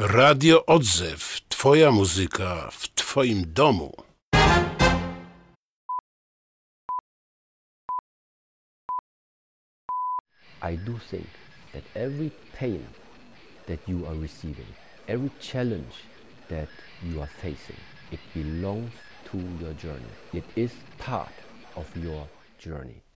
Radio Odzew. Twoja muzyka w twoim domu. I do think that every pain that you are receiving, every challenge that you are facing, it belongs to your journey. It is part of your journey.